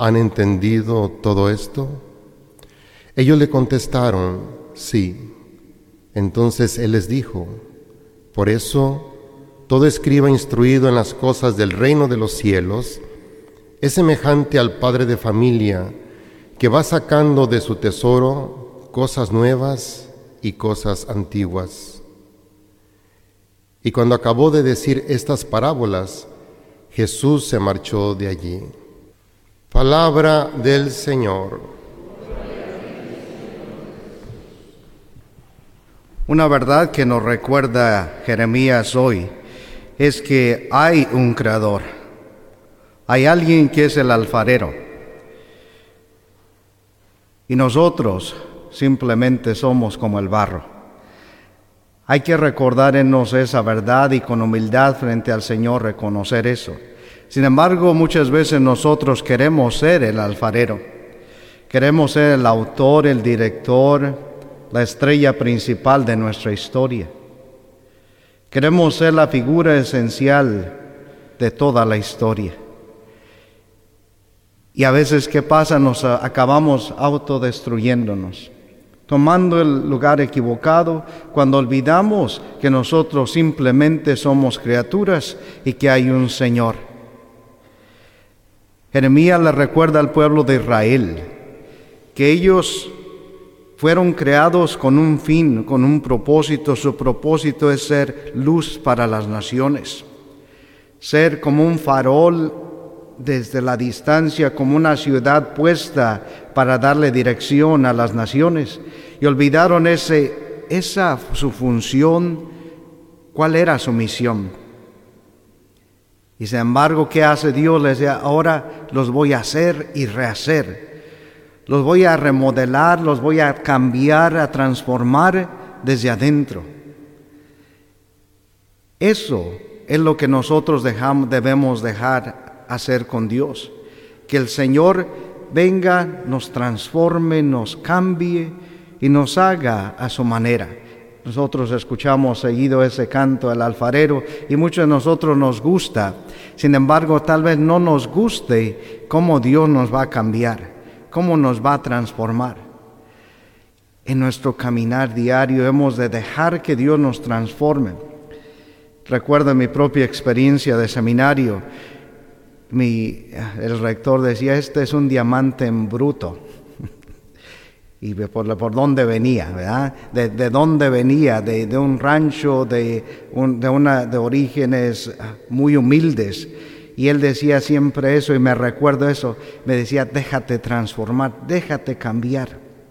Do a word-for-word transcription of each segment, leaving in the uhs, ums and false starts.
¿Han entendido todo esto? Ellos le contestaron, sí. Entonces él les dijo, por eso todo escriba instruido en las cosas del reino de los cielos es semejante al padre de familia que va sacando de su tesoro cosas nuevas y cosas antiguas. Y cuando acabó de decir estas parábolas, Jesús se marchó de allí. Palabra del Señor. Una verdad que nos recuerda Jeremías hoy es que hay un creador, hay alguien que es el alfarero, y nosotros simplemente somos como el barro. Hay que recordarnos esa verdad y con humildad frente al Señor reconocer eso. Sin embargo, muchas veces nosotros queremos ser el alfarero, queremos ser el autor, el director, la estrella principal de nuestra historia. Queremos ser la figura esencial de toda la historia. Y a veces, ¿qué pasa? Nos acabamos autodestruyéndonos, tomando el lugar equivocado, cuando olvidamos que nosotros simplemente somos criaturas y que hay un Señor. Jeremías le recuerda al pueblo de Israel que ellos fueron creados con un fin, con un propósito. Su propósito es ser luz para las naciones, ser como un farol desde la distancia, como una ciudad puesta para darle dirección a las naciones. Y olvidaron ese, esa su función, cuál era su misión. Y sin embargo, ¿qué hace Dios? Les dice, ahora los voy a hacer y rehacer. Los voy a remodelar, los voy a cambiar, a transformar desde adentro. Eso es lo que nosotros dejamos, debemos dejar hacer con Dios. Que el Señor venga, nos transforme, nos cambie y nos haga a su manera. Nosotros escuchamos seguido ese canto del alfarero y muchos de nosotros nos gusta. Sin embargo, tal vez no nos guste cómo Dios nos va a cambiar, cómo nos va a transformar. En nuestro caminar diario hemos de dejar que Dios nos transforme. Recuerdo mi propia experiencia de seminario. Mi, el rector decía, este es un diamante en bruto. Y por, por dónde venía, ¿verdad? De, de dónde venía, de, de un rancho, de, un, de, una, de orígenes muy humildes. Y él decía siempre eso, y me recuerdo eso, me decía, déjate transformar, déjate cambiar.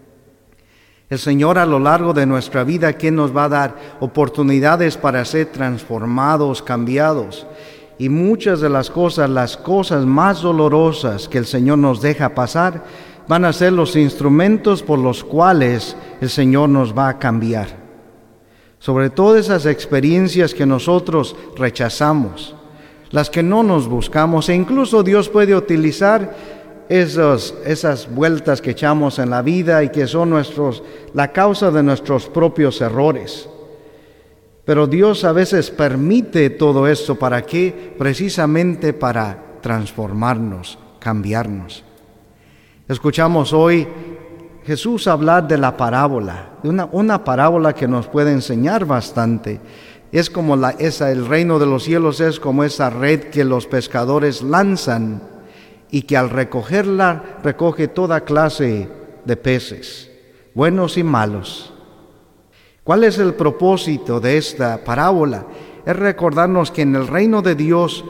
El Señor a lo largo de nuestra vida, ¿quién nos va a dar? Oportunidades para ser transformados, cambiados. Y muchas de las cosas, las cosas más dolorosas que el Señor nos deja pasar, van a ser los instrumentos por los cuales el Señor nos va a cambiar. Sobre todo esas experiencias que nosotros rechazamos, las que no nos buscamos, e incluso Dios puede utilizar esos, esas vueltas que echamos en la vida y que son nuestros, la causa de nuestros propios errores. Pero Dios a veces permite todo esto, ¿para qué? Precisamente para transformarnos, cambiarnos. Escuchamos hoy Jesús hablar de la parábola, de una, una parábola que nos puede enseñar bastante. Es como la, esa, el reino de los cielos es como esa red que los pescadores lanzan y que al recogerla recoge toda clase de peces, buenos y malos. ¿Cuál es el propósito de esta parábola? Es recordarnos que en el reino de Dios,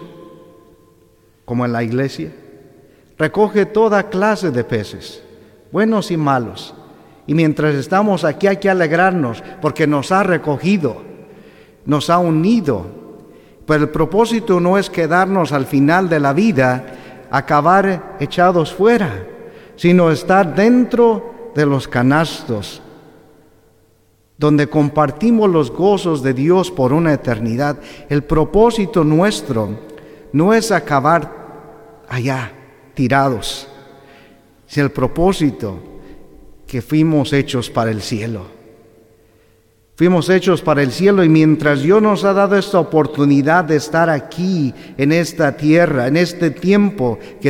como en la iglesia, recoge toda clase de peces, buenos y malos. Y mientras estamos aquí hay que alegrarnos porque nos ha recogido, nos ha unido. Pero el propósito no es quedarnos al final de la vida, acabar echados fuera, sino estar dentro de los canastos, donde compartimos los gozos de Dios por una eternidad. El propósito nuestro no es acabar allá, tirados, es el propósito que fuimos hechos para el cielo. Fuimos hechos para el cielo y mientras Dios nos ha dado esta oportunidad de estar aquí, en esta tierra, en este tiempo que